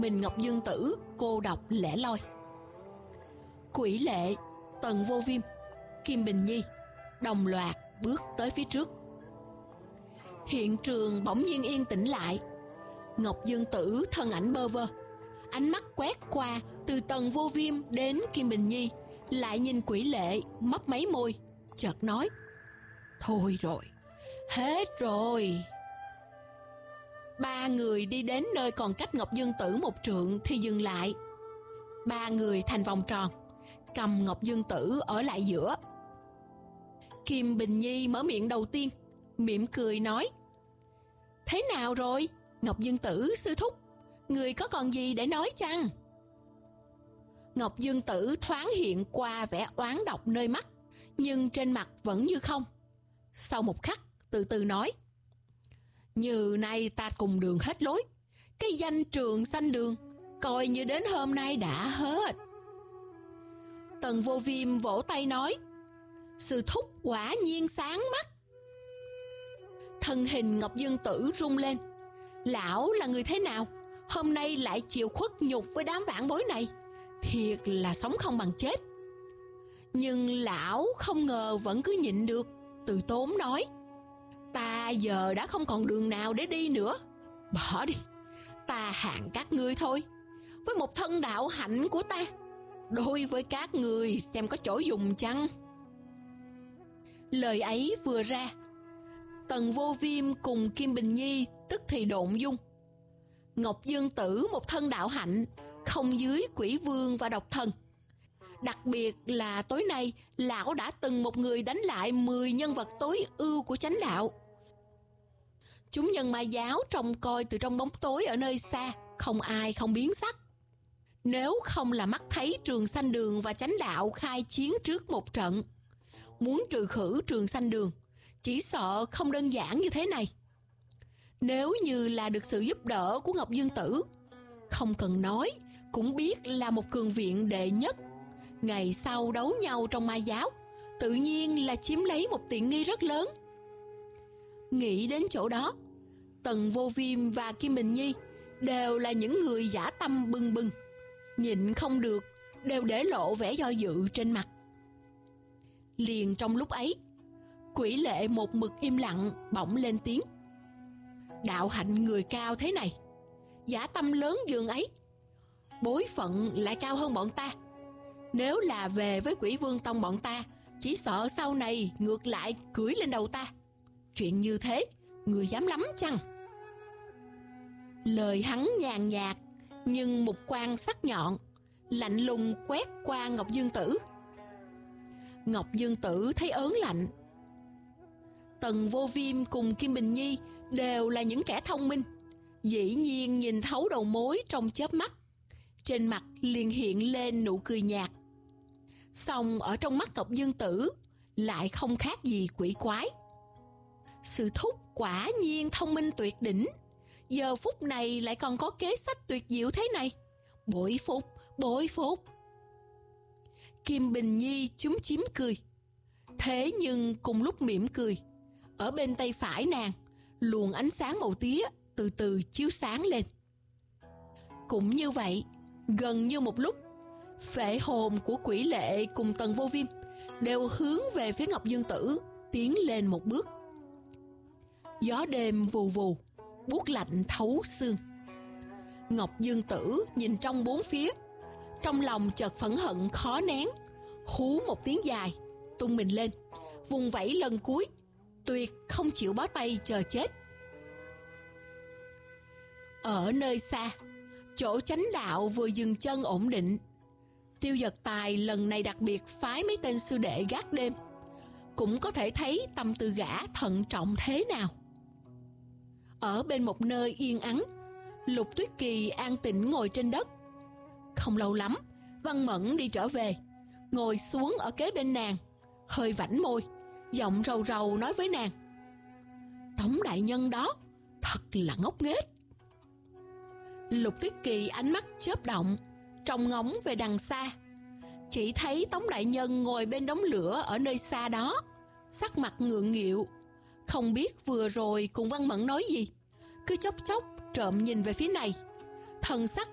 mình Ngọc Dương Tử cô độc lẻ loi. Quỷ Lệ, Tần Vô Viêm, Kim Bình Nhi đồng loạt bước tới phía trước. Hiện trường bỗng nhiên yên tĩnh lại. Ngọc Dương Tử thân ảnh bơ vơ, ánh mắt quét qua từ Tần Vô Viêm đến Kim Bình Nhi, lại nhìn Quỷ Lệ, mấp máy môi, chợt nói: thôi rồi, hết rồi. Ba người đi đến nơi còn cách Ngọc Dương Tử 1 trượng thì dừng lại. Ba người thành vòng tròn, cầm Ngọc Dương Tử ở lại giữa. Kim Bình Nhi mở miệng đầu tiên, mỉm cười nói: thế nào rồi, Ngọc Dương Tử sư thúc, người có còn gì để nói chăng? Ngọc Dương Tử thoáng hiện qua vẻ oán độc nơi mắt, nhưng trên mặt vẫn như không. Sau một khắc, từ từ nói: như nay ta cùng đường hết lối, cái danh Trường Sanh Đường coi như đến hôm nay đã hết. Tần Vô Viêm vỗ tay nói: sư thúc quả nhiên sáng mắt. Thân hình Ngọc Dương Tử rung lên. Lão là người thế nào, hôm nay lại chịu khuất nhục với đám vãn bối này, thiệt là sống không bằng chết. Nhưng lão không ngờ vẫn cứ nhịn được, từ tốn nói: ta giờ đã không còn đường nào để đi nữa, bỏ đi, ta hạn các ngươi thôi. Với một thân đạo hạnh của ta, đối với các ngươi xem có chỗ dùng chăng? Lời ấy vừa ra, Tần Vô Viêm cùng Kim Bình Nhi tức thì độn dung. Ngọc Dương Tử một thân đạo hạnh không dưới Quỷ Vương và Độc Thần. Đặc biệt là tối nay lão đã từng một người đánh lại 10 nhân vật tối ưu của chánh đạo. Chúng nhân ma giáo trông coi từ trong bóng tối ở nơi xa, không ai không biến sắc. Nếu không là mắt thấy Trường Sanh Đường và chánh đạo khai chiến trước một trận, muốn trừ khử Trường Sanh Đường chỉ sợ không đơn giản như thế này. Nếu như là được sự giúp đỡ của Ngọc Dương Tử, không cần nói cũng biết là một cường viện đệ nhất, ngày sau đấu nhau trong ma giáo tự nhiên là chiếm lấy một tiện nghi rất lớn. Nghĩ đến chỗ đó, Tần Vô Viêm và Kim Bình Nhi đều là những người dã tâm bừng bừng, nhịn không được đều để lộ vẻ do dự trên mặt. Liền trong lúc ấy, Quỷ Lệ một mực im lặng bỗng lên tiếng: đạo hạnh người cao thế này, dã tâm lớn dường ấy, bối phận lại cao hơn bọn ta. Nếu là về với Quỷ Vương Tông bọn ta, chỉ sợ sau này ngược lại cưỡi lên đầu ta. Chuyện như thế, người dám lắm chăng? Lời hắn nhàn nhạt, nhưng một quan sắc nhọn, lạnh lùng quét qua Ngọc Dương Tử. Ngọc Dương Tử thấy ớn lạnh. Tần Vô Viêm cùng Kim Bình Nhi đều là những kẻ thông minh, dĩ nhiên nhìn thấu đầu mối trong chớp mắt. Trên mặt liền hiện lên nụ cười nhạt. Song ở trong mắt Ngọc Dương Tử lại không khác gì quỷ quái. Sư thúc quả nhiên thông minh tuyệt đỉnh, giờ phút này lại còn có kế sách tuyệt diệu thế này, bội phục, bội phục. Kim Bình Nhi chúm chím cười. Thế nhưng cùng lúc mỉm cười, ở bên tay phải nàng, luồng ánh sáng màu tía từ từ chiếu sáng lên. Cũng như vậy, gần như một lúc, phệ hồn của Quỷ Lệ cùng Tần Vô Viêm đều hướng về phía Ngọc Dương Tử, tiến lên một bước. Gió đêm vù vù, buốt lạnh thấu xương. Ngọc Dương Tử nhìn trong bốn phía, trong lòng chợt phẫn hận khó nén, hú một tiếng dài, tung mình lên, vùng vẫy lần cuối, tuyệt không chịu bó tay chờ chết. Ở nơi xa, chỗ chánh đạo vừa dừng chân ổn định, Tiêu Dật Tài lần này đặc biệt phái mấy tên sư đệ gác đêm, cũng có thể thấy tâm tư gã thận trọng thế nào. Ở bên một nơi yên ắng, Lục Tuyết Kỳ an tĩnh ngồi trên đất. Không lâu lắm, Văn Mẫn đi trở về, ngồi xuống ở kế bên nàng, hơi vảnh môi, giọng rầu rầu nói với nàng: Tống đại nhân đó thật là ngốc nghếch. Lục Tuyết Kỳ ánh mắt chớp động, trông ngóng về đằng xa, chỉ thấy Tống đại nhân ngồi bên đống lửa ở nơi xa đó, sắc mặt ngượng nghịu, không biết vừa rồi cùng Văn Mẫn nói gì, cứ chốc chốc trộm nhìn về phía này, thần sắc